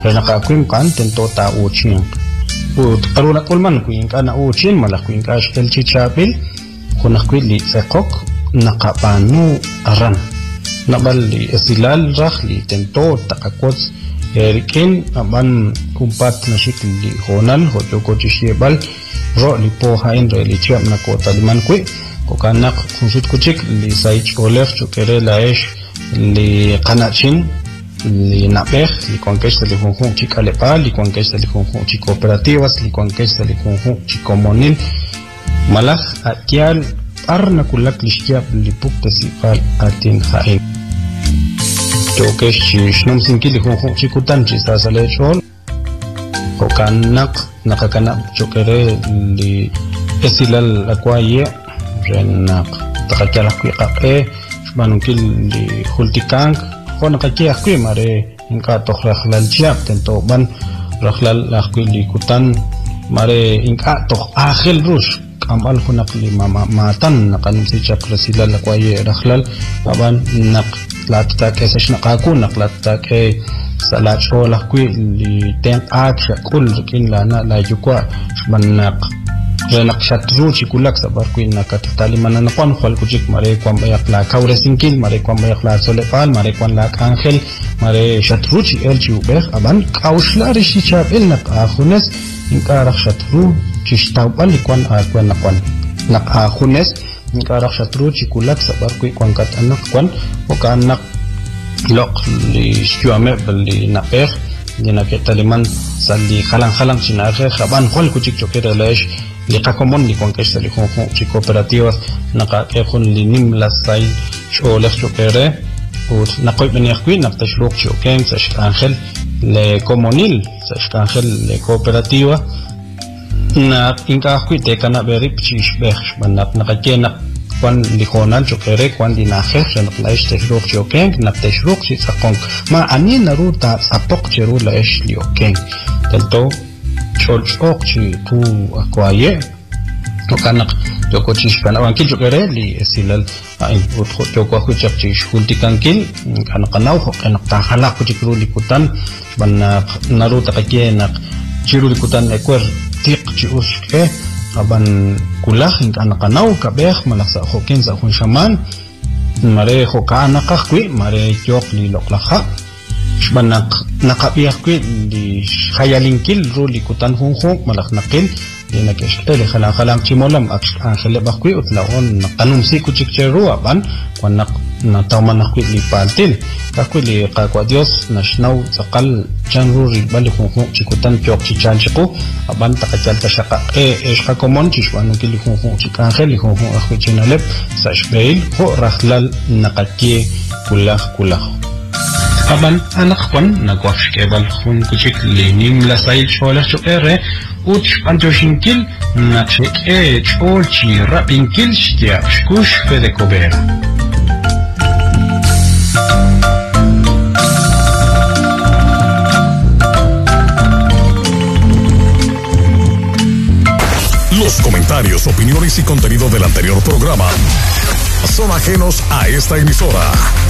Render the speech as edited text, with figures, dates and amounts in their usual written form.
Renakakwim kan tento ta uchin karuna kulman kuin kana uchin mala kuin ka shtel chichapil kunakwil li sekok nakapanu aran nabal li esilal rakh li tento takakots erikin aban kumpat nashik li honal hojoko chishebal ro li pohain re li chiam na ko taliman kwi ko kanak khusut kuchik li saich oler chukere laesh li qanachin li napej li conquista li conjunto chicalepa li conquista li conjunto chi cooperativas li conquista li conjunto chi comunil malaj atial arna kulak lishkiab li pukta sifal atin hain tokesh chi shnum sinki li conjunto chi kutan chi sasale chol o kanak nakakana chokere li esilal akwaye renak takakala kwiqaqe shmanunkil li hultikang kona kaki akui mare inka toh rakhlal chiap tento ban rakhlal akui likutan mare inka toh akhil rush kamal kunak li matan nakan si chakra sila lakwaye rakhlal aban nak latta ke sesh nakaku nak latta ke salat shol akui li ten aksha kul kin lana la yukwa shmanak renak shatru chikulak sabar kuin nakat taliman na kon khol kujik mare kwam bayak la kaure sinkil mare kwam bayak la solepal mare kwan la angel mare shatru chi el chi ubeh aban kaushla rishi chapel nak akhunes inka rak shatru chi stabal kwan akwan nakwan nak akhunes inka rak shatru chikulak sabar kuy kwan kat anak kwan o kanak lok li syuame bali napeh dina ke taliman sali khalang chinare khaban khol kujik chokere lesh liqa common li conquista li conjunto chi cooperativas naqa khun li nim la sai sholex chokere ut naqoy beniaqui naqtashruq choken sa angel le comunil sa angel le cooperativa na inka te kana berip chi shbeh manap naqakena kwan li khonal chokere kwan dinaje naqlaish tashruq choken naqtashruq chi saqon ma ani naruta sapok cheru la esh li oken tanto chol chi tu akwaye to kanak joko chish kana wankil jokere li esilal ai utho joko khu chap chish hulti kankil kanakanaw ho kanak ta khala ku chikru likutan ban naruta kakenak chiru likutan ekwer tiq chi uske aban kulah kanakanaw kabeh malaksa hoken sa hun shaman mare ho kana kakwi mare jok li loklaha shbanak nakabiyak ko di khayalinkil ruli kutan hung malak nakil di nakishtel khalang chimolam angel bakwi utlaon nakanum si kuchikcheru aban kwanak natawman nakwi li paltil kakwi li qakwa dios nashnaw saqal chanru ribali hung chikutan pyok chichanchiku aban takachal tashaqa eshqa komon chishwanu kili hung chikangel li hung akwi chinalep sa shbeil ho rakhlal nakakie kulah aban anak kwan nagwash kebal khun kuchik linim la sail chola chokere uch antoshinkil nakshek cholchi rapinkil shtia shkush fede kobera Los comentarios, opiniones y contenido del anterior programa son ajenos a esta emisora.